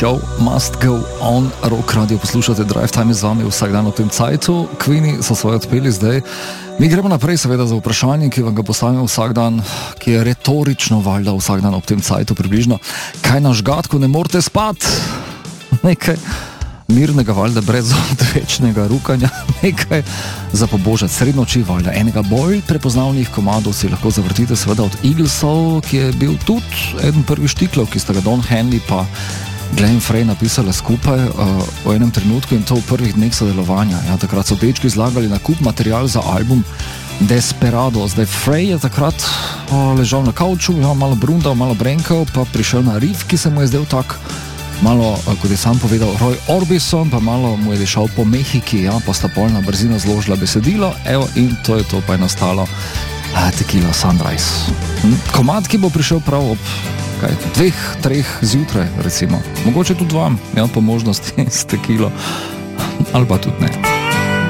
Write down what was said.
Show must go on. Rock radio poslušate, Drive Time je z vami vsak dan v tem cajtu. Queeni so svoje odpeli zdaj. Mi gremo naprej seveda za vprašanje, ki vam ga postavimo vsak dan, ki je retorično valjda vsak dan ob tem cajtu približno. Kaj na žgatku ne morete spati? Nekaj mirnega valjda brez odvečnega rukanja, nekaj za pobožati srednoči valjda. Enega bolj prepoznavnih komadov si lahko zavrtite seveda od Eaglesov, ki je bil tudi eden prvih štiklov, ki sta ga Don Henley pa Glenn Frey napisala skupaj v enem trenutku in to v prvih dneh sodelovanja. Ja, takrat so dečki zlagali na kup material za album Desperado. Zdaj Frey je takrat ležal na kauču, malo brundal, malo brenkal, pa prišel na riff, ki se mu je zdel tak malo, kot je sam povedal, Roy Orbison, pa malo mu je šel po Mehiki, ja, pa sta polna brzina zložila besedilo, evo, in to je to, pa je nastalo Tequila Sunrise. Komad, ki bo prišel prav ob 2-3 zjutraj, recimo. Mogoče tudi vam, ja, po možnosti s tequilo, ali pa tudi ne.